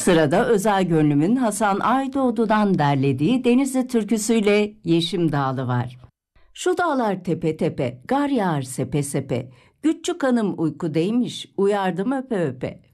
Sırada Özel Gönlüm'ün Hasan Aydoğdu'dan derlediği Denizli türküsüyle Yeşim Dağlı var. Şu dağlar tepe tepe, gar yağar sepe sepe. Küçük hanım uykudaymış, uyardım öpe öpe.